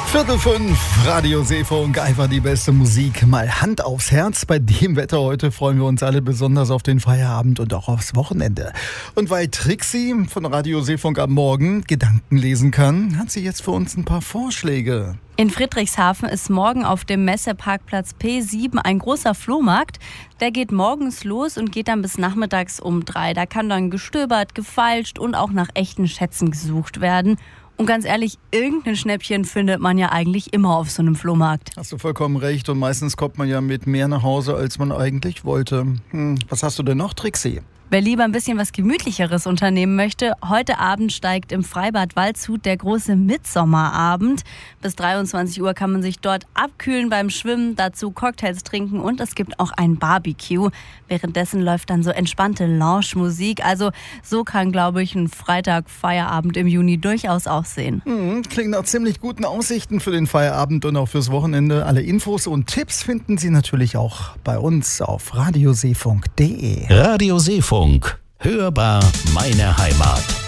4:45, Radio Seefunk, einfach die beste Musik. Mal Hand aufs Herz, bei dem Wetter heute freuen wir uns alle besonders auf den Feierabend und auch aufs Wochenende. Und weil Trixie von Radio Seefunk am Morgen Gedanken lesen kann, hat sie jetzt für uns ein paar Vorschläge. In Friedrichshafen ist morgen auf dem Messeparkplatz P7 ein großer Flohmarkt. Der geht morgens los und geht dann bis nachmittags um 3. Da kann dann gestöbert, gefeilscht und auch nach echten Schätzen gesucht werden. Und ganz ehrlich, irgendein Schnäppchen findet man ja eigentlich immer auf so einem Flohmarkt. Hast du vollkommen recht und meistens kommt man ja mit mehr nach Hause, als man eigentlich wollte. Was hast du denn noch, Trixie? Wer lieber ein bisschen was Gemütlicheres unternehmen möchte, heute Abend steigt im Freibad Waldshut der große Mitsommerabend. Bis 23 Uhr kann man sich dort abkühlen beim Schwimmen, dazu Cocktails trinken und es gibt auch ein Barbecue. Währenddessen läuft dann so entspannte Lounge-Musik. Also so kann, glaube ich, ein Freitag-Feierabend im Juni durchaus aussehen. Klingt nach ziemlich guten Aussichten für den Feierabend und auch fürs Wochenende. Alle Infos und Tipps finden Sie natürlich auch bei uns auf radioseefunk.de. Radio Seefunk. Hörbar meine Heimat.